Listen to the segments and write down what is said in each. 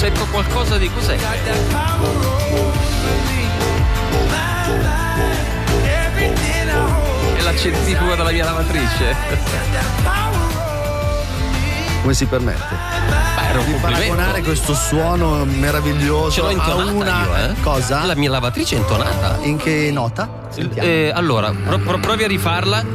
Sento qualcosa di cos'è? È la centrifuga della mia lavatrice. Come si permette? Di paragonare questo suono meraviglioso Ce l'ho intonata a una io, cosa? La mia lavatrice è intonata. In che nota? Allora, provi a rifarla.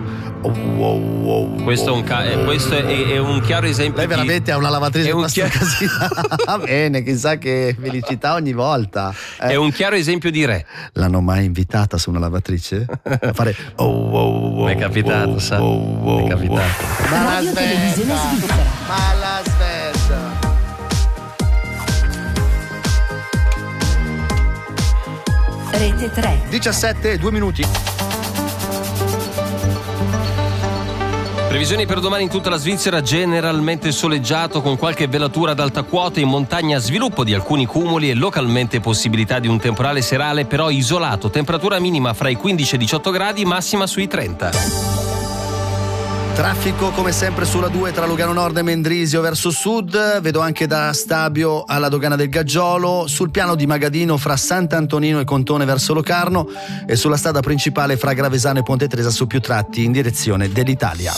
Questo è un chiaro esempio. Lei veramente ha una lavatrice è un Va bene, chissà che felicità ogni volta. È un chiaro esempio di re. L'hanno mai invitata su una lavatrice? A fare Mi è capitato, sa? Mi è capitato. Ma la smetta. Rete 3. 17, 2 minuti. Previsioni per domani in tutta la Svizzera: generalmente soleggiato con qualche velatura ad alta quota, in montagna sviluppo di alcuni cumuli e localmente possibilità di un temporale serale però isolato. Temperatura minima fra i 15 e i 18 gradi, massima sui 30. Traffico come sempre sulla 2 tra Lugano Nord e Mendrisio verso sud, vedo anche da Stabio alla dogana del Gaggiolo, sul piano di Magadino fra Sant'Antonino e Contone verso Locarno e sulla strada principale fra Gravesano e Ponte Tresa su più tratti in direzione dell'Italia.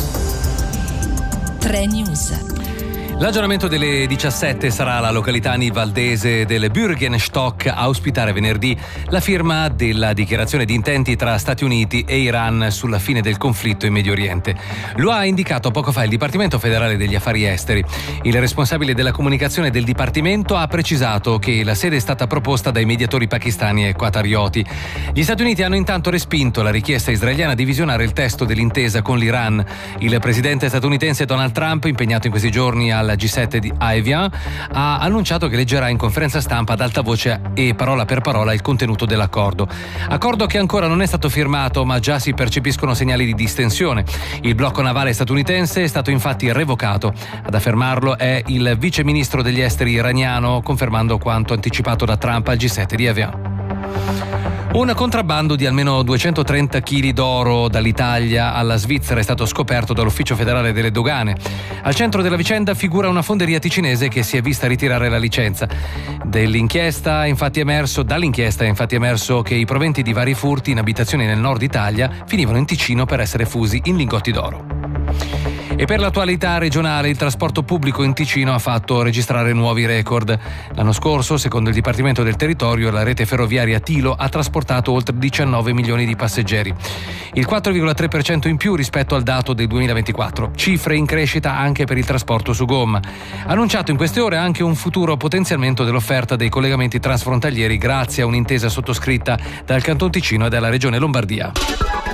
3 News. L'aggiornamento delle 17 sarà la località nivaldese del Bürgenstock a ospitare venerdì la firma della dichiarazione di intenti tra Stati Uniti e Iran sulla fine del conflitto in Medio Oriente. Lo ha indicato poco fa il Dipartimento Federale degli Affari Esteri. Il responsabile della comunicazione del Dipartimento ha precisato che la sede è stata proposta dai mediatori pakistani e qatarioti. Gli Stati Uniti hanno intanto respinto la richiesta israeliana di visionare il testo dell'intesa con l'Iran. Il presidente statunitense Donald Trump, impegnato in questi giorni al G7 di Evian, ha annunciato che leggerà in conferenza stampa ad alta voce e parola per parola il contenuto dell'accordo. Accordo che ancora non è stato firmato, ma già si percepiscono segnali di distensione. Il blocco navale statunitense è stato infatti revocato. Ad affermarlo è il vice ministro degli esteri iraniano, confermando quanto anticipato da Trump al G7 di Evian. Un contrabbando di almeno 230 kg d'oro dall'Italia alla Svizzera è stato scoperto dall'Ufficio federale delle dogane. Al centro della vicenda figura una fonderia ticinese che si è vista ritirare la licenza. Dall'inchiesta è infatti emerso che i proventi di vari furti in abitazioni nel nord Italia finivano in Ticino per essere fusi in lingotti d'oro. E per l'attualità regionale, il trasporto pubblico in Ticino ha fatto registrare nuovi record. L'anno scorso, secondo il Dipartimento del Territorio, la rete ferroviaria Tilo ha trasportato oltre 19 milioni di passeggeri, il 4,3% in più rispetto al dato del 2024. Cifre in crescita anche per il trasporto su gomma. Annunciato in queste ore anche un futuro potenziamento dell'offerta dei collegamenti transfrontalieri grazie a un'intesa sottoscritta dal Canton Ticino e dalla Regione Lombardia.